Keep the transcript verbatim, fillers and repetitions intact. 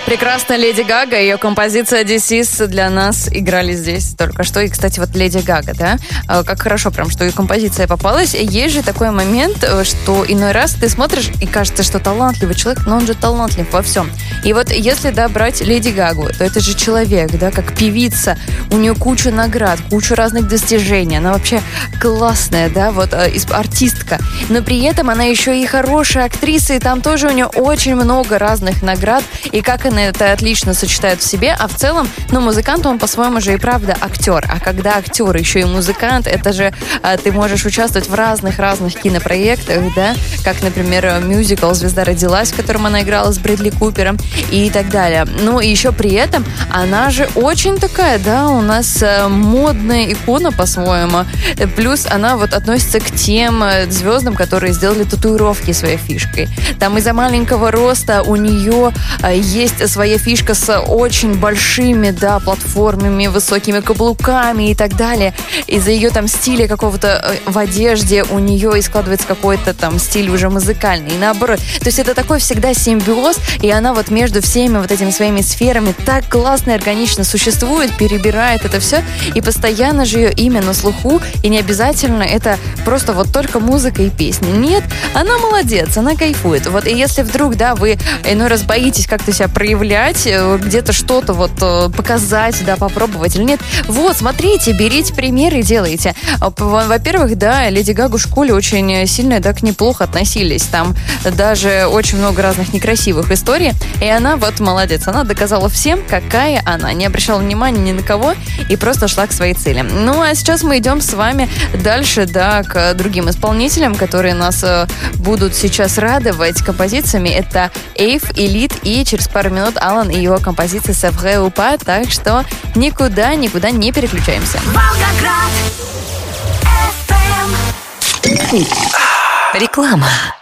Прекрасная Леди Гага, ее композиция «This Is» для нас играли здесь только что. И, кстати, вот Леди Гага, да, как хорошо прям, что ее композиция попалась. Есть же такой момент, что иной раз ты смотришь и кажется, что талантливый человек, но он же талантлив во всем. И вот если, да, брать Леди Гагу, то это же человек, да, как певица, у нее куча наград, куча разных достижений, она вообще классная, да, вот артистка. Но при этом она еще и хорошая актриса, и там тоже у нее очень много разных наград, и как она это отлично сочетает в себе, а в целом, ну, музыкант, он по-своему же и правда актер, а когда актер еще и музыкант, это же а, ты можешь участвовать в разных-разных кинопроектах, да, как, например, мюзикл «Звезда родилась», в котором она играла с Брэдли Купером и так далее. Ну, и еще при этом она же очень такая, да, у нас модная икона по-своему, плюс она вот относится к тем звездам, которые сделали татуировки своей фишкой. Там из-за маленького роста у нее есть своя фишка с очень большими, да, платформами, высокими каблуками и так далее. Из-за ее там стиля какого-то в одежде у нее и складывается какой-то там стиль уже музыкальный. И наоборот. То есть это такой всегда симбиоз, и она вот между всеми вот этими своими сферами так классно и органично существует, перебирает это все, и постоянно же ее имя на слуху, и не обязательно это просто вот только музыка и песни. Нет, она молодец, она кайфует. Вот, и если вдруг, да, вы иной раз боитесь как-то себя проявлять, где-то что-то вот показать, да, попробовать или нет. Вот, смотрите, берите примеры и делайте. Во-первых, да, Леди Гагу в школе очень сильно, да, к ней плохо относились. Там даже очень много разных некрасивых историй. И она вот молодец. Она доказала всем, какая она. Не обращала внимания ни на кого и просто шла к своей цели. Ну, а сейчас мы идем с вами дальше, да, к другим исполнителям, которые нас будут сейчас радовать композициями. Это Эйв, Элит и через пару минут Алан и его композиция «C'est vrai ou pas», так что никуда, никуда не переключаемся. Реклама.